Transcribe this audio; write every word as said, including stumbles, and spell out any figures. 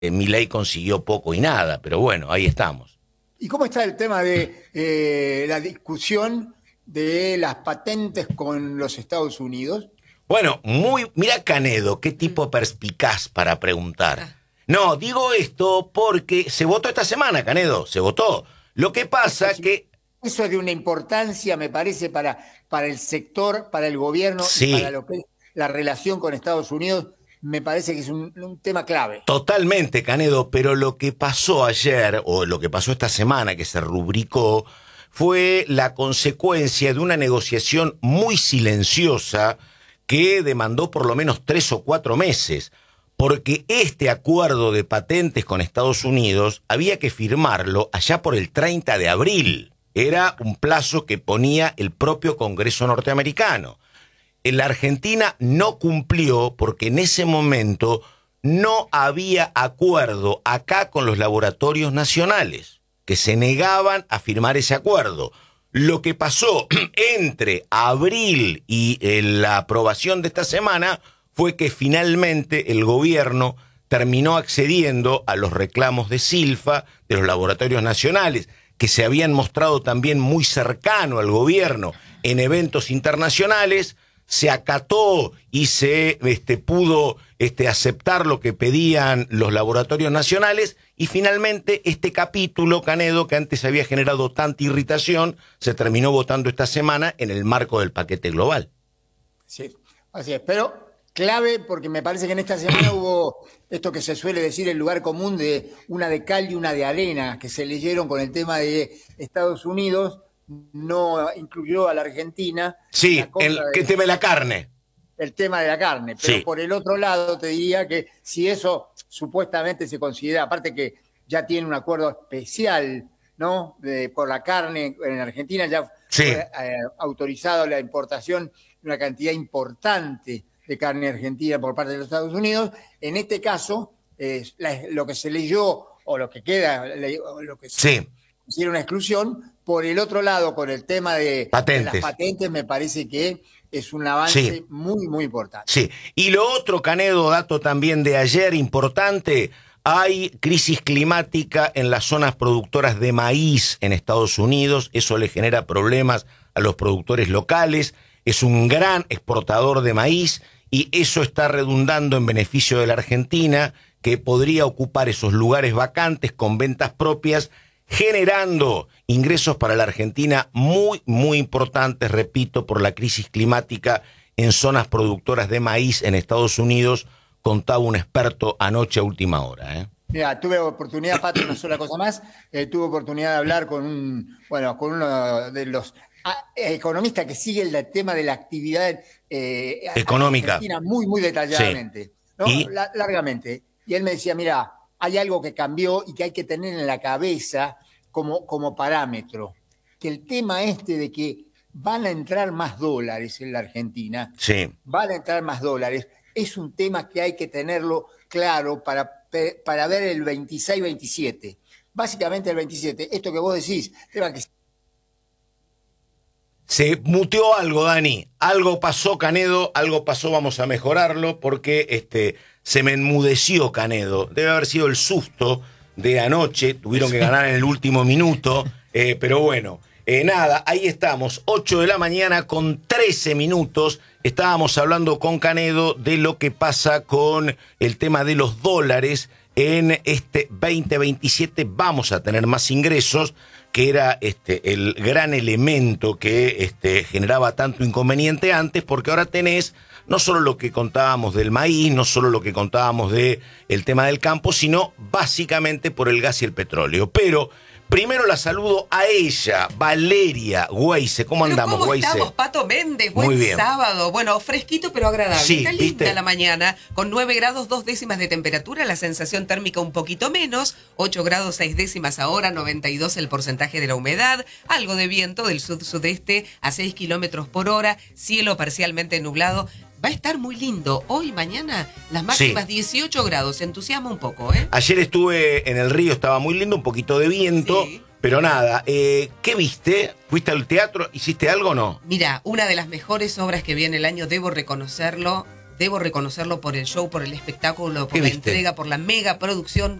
eh, Milei consiguió poco y nada, pero bueno, ahí estamos. ¿Y cómo está el tema de eh, la discusión de las patentes con los Estados Unidos? Bueno, muy, mira Canedo, qué tipo perspicaz para preguntar. No, digo esto porque se votó esta semana, Canedo, se votó. Lo que pasa Eso, que... eso es de una importancia, me parece, para, para el sector, para el gobierno Sí. y para lo que es la relación con Estados Unidos. Me parece que es un, un tema clave. Totalmente, Canedo, pero lo que pasó ayer, o lo que pasó esta semana, que se rubricó, fue la consecuencia de una negociación muy silenciosa que demandó por lo menos tres o cuatro meses, porque este acuerdo de patentes con Estados Unidos había que firmarlo allá por el treinta de abril. Era un plazo que ponía el propio Congreso norteamericano. La Argentina no cumplió porque en ese momento no había acuerdo acá con los laboratorios nacionales, que se negaban a firmar ese acuerdo. Lo que pasó entre abril y eh, la aprobación de esta semana fue que finalmente el gobierno terminó accediendo a los reclamos de Silfa, de los laboratorios nacionales, que se habían mostrado también muy cercano al gobierno en eventos internacionales. Se acató y se este, pudo este, aceptar lo que pedían los laboratorios nacionales y finalmente este capítulo, Canedo, que antes había generado tanta irritación, se terminó votando esta semana en el marco del paquete global. Sí, así es, pero clave porque me parece que en esta semana hubo esto que se suele decir el lugar común de una de cal y una de arena que se leyeron con el tema de Estados Unidos. No incluyó a la Argentina. Sí, el de, tema de la carne. El tema de la carne. Pero sí. Por el otro lado te diría que si eso supuestamente se considera, aparte que ya tiene un acuerdo especial, ¿no? De, por la carne en Argentina, ya sí. fue eh, autorizado la importación de una cantidad importante de carne argentina por parte de los Estados Unidos. En este caso, eh, la, lo que se leyó o lo que queda, lo que se sí. considera una exclusión. Por el otro lado, con el tema de, de las patentes, me parece que es un avance sí. muy, muy importante. Sí, y lo otro, Canedo, dato también de ayer importante, hay crisis climática en las zonas productoras de maíz en Estados Unidos, eso le genera problemas a los productores locales, es un gran exportador de maíz y eso está redundando en beneficio de la Argentina, que podría ocupar esos lugares vacantes con ventas propias, generando ingresos para la Argentina muy, muy importantes, repito, por la crisis climática en zonas productoras de maíz en Estados Unidos, contaba un experto anoche a última hora. ¿eh? Mira, tuve oportunidad, Pato, una sola cosa más, eh, tuve oportunidad de hablar con un, bueno, con uno de los a, economistas que sigue el tema de la actividad eh, económica argentina muy, muy detalladamente, sí. ¿no? ¿Y? La, largamente. Y él me decía, mira, hay algo que cambió y que hay que tener en la cabeza como, como parámetro, que el tema este de que van a entrar más dólares en la Argentina, sí. van a entrar más dólares, es un tema que hay que tenerlo claro para, para ver el veintiséis veintisiete. Básicamente el veintisiete, esto que vos decís, tema que... Se muteó algo, Dani, algo pasó, Canedo, algo pasó, vamos a mejorarlo, porque este, se me enmudeció, Canedo, debe haber sido el susto de anoche, tuvieron que ganar en el último minuto, eh, pero bueno, eh, nada, ahí estamos, ocho de la mañana con trece minutos, estábamos hablando con Canedo de lo que pasa con el tema de los dólares en este veinte veintisiete, vamos a tener más ingresos, que era este el gran elemento que este, generaba tanto inconveniente antes, porque ahora tenés no solo lo que contábamos del maíz, no solo lo que contábamos del tema del campo, sino básicamente por el gas y el petróleo. Pero primero la saludo a ella, Valeria Weise. ¿Cómo pero andamos, ¿cómo Weise? estamos, Pato Méndez? Buen Muy bien. sábado. Bueno, fresquito pero agradable. Sí, Está linda ¿viste? la mañana, con nueve grados, dos décimas de temperatura, la sensación térmica un poquito menos, ocho grados, seis décimas ahora, noventa y dos el porcentaje de la humedad, algo de viento del sud-sudeste a seis kilómetros por hora, cielo parcialmente nublado. Va a estar muy lindo. Hoy, mañana, las máximas sí. dieciocho grados. Se entusiasma un poco, ¿eh? Ayer estuve en el río, estaba muy lindo, un poquito de viento. Sí. Pero nada, eh, ¿qué viste? ¿Fuiste al teatro? ¿Hiciste algo o no? Mira, una de las mejores obras que vi en el año, debo reconocerlo, debo reconocerlo por el show, por el espectáculo, por ¿Qué la viste? entrega, por la mega producción